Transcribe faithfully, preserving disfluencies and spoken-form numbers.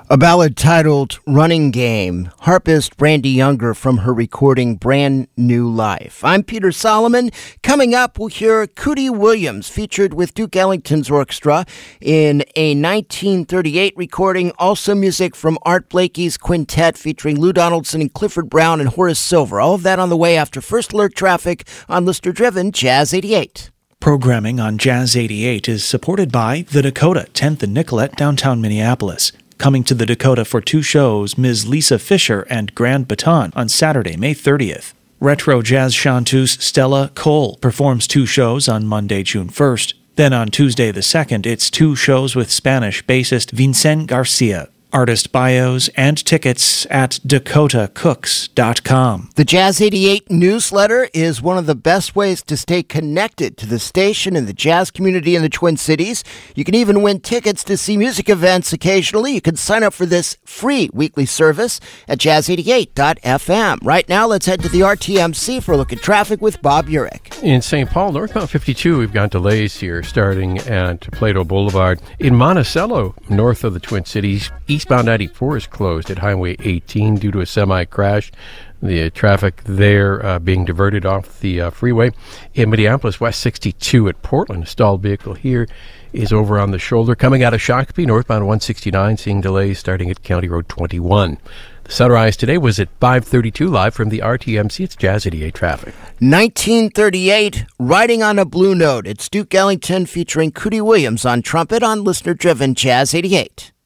A ballad titled Running Game, harpist Brandy Younger from her recording Brand New Life. I'm Peter Solomon. Coming up, we'll hear Cootie Williams featured with Duke Ellington's orchestra in a nineteen thirty-eight recording. Also music from Art Blakey's quintet featuring Lou Donaldson and Clifford Brown and Horace Silver. All of that on the way after First Alert Traffic on listener-driven Jazz eighty-eight. Programming on Jazz eighty-eight is supported by The Dakota, tenth and Nicollet, downtown Minneapolis. Coming to the Dakota for two shows, Miz Lisa Fisher and Grand Baton on Saturday, May thirtieth. Retro jazz chanteuse Stella Cole performs two shows on Monday, June first. Then on Tuesday the second, it's two shows with Spanish bassist Vincent Garcia. Artist bios and tickets at dakota cooks dot com. The Jazz eighty-eight newsletter is one of the best ways to stay connected to the station and the jazz community in the Twin Cities. You can even win tickets to see music events occasionally. You can sign up for this free weekly service at jazz eighty-eight dot f m. Right now, let's head to the R T M C for a look at traffic with Bob Urich. In Saint Paul, northbound fifty-two, we've got delays here starting at Plato Boulevard. In Monticello, north of the Twin Cities, eastbound ninety-four is closed at Highway eighteen due to a semi-crash. The uh, traffic there uh, being diverted off the uh, freeway. In Minneapolis, West sixty-two at Portland, a stalled vehicle here is over on the shoulder. Coming out of Shakopee, northbound one sixty-nine, seeing delays starting at County Road twenty-one. The sunrise today was at five thirty-two, live from the R T M C. It's Jazz eighty-eight traffic. nineteen thirty-eight, Riding on a Blue Note. It's Duke Ellington featuring Cootie Williams on trumpet on listener-driven Jazz eighty-eight.